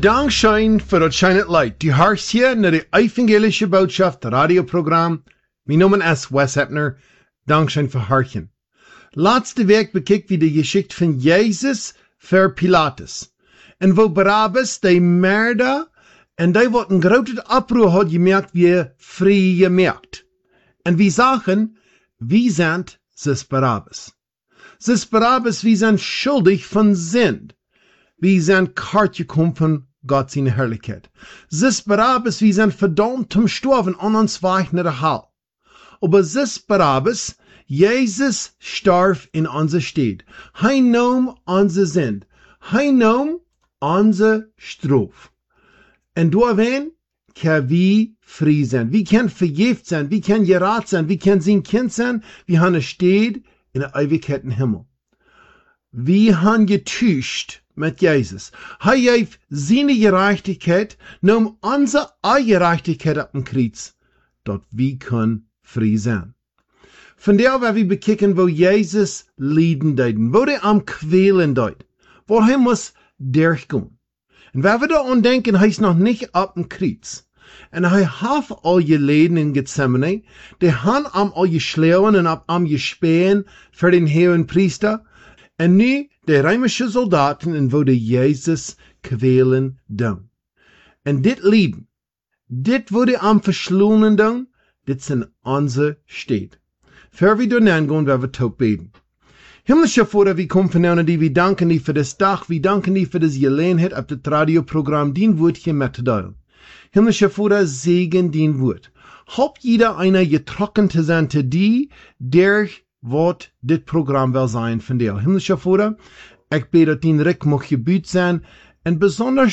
Dankschein für das Scheinet Leid. Du hörst hier nach der evangelische Botschaft Radioprogramm. Mein Name ist Wes Heppner. Dankschein für Hörchen. Letzte Week bekijkt wie die Geschichte von Jesus für Pilatus. En wo Barabbas, die Mörder, en die wat een grote Abbruch hat gemerkt, wie frei gemerkt. En wie sagen, wie sind sis Barabbas? Sis Barabbas, wie sind schuldig von Sünd. Wie sind kart gekommen von Gott seine Herrlichkeit. Sis Barabbas, wie sind verdammt zum Sterben an uns Weg nach der Hall. Aber sis Barabbas, Jesus starb in unser Stadt. Hij nahm unsere Sünd. Hij nahm unsere Strafe. Und doorheen kann wir frei sein. Wir können vergift sein. Wir können gerat sein. Wir können sein Kind sein. Wir haben steht in der Ewigkeit im Himmel. Wir haben getäuscht mit Jesus. Er hat seine Gerechtigkeit, nahm unsere Gerechtigkeit ab dem Kreuz, dort wir können frei sein. Von der werden wir bekicken, wo Jesus leiden deuten, wo der am Quälen deut, wo er muss durchgehen. Und wenn wir da denken, er ist noch nicht ab dem Kreuz. Und er hat all geleden in Gethsemane, der haben all geschlagen und am gespähen für den Herrn Priester. Und nu die römische Soldaten und wo die Jesus quälen dann. Und dit Leben, dit wo die am verschlungen dann, dit sind unsere Städte. Für wir dann gehen, werden wir tot beten. Himmlischer Vater, wir kommen von dir, wir danken dir für das Tag, wir danken dir für das Gelegenheit, auf das Radioprogramm, dein Wort hier mitzuteilen. Himmlischer Vater, segen dein Wort. Haupt jeder einer getrocken zu sein, zu dir, der wat dit Programm will sein von dir. Himmlischer Vater, ich bete, dass dein Reck mag gebüht sein, und besonders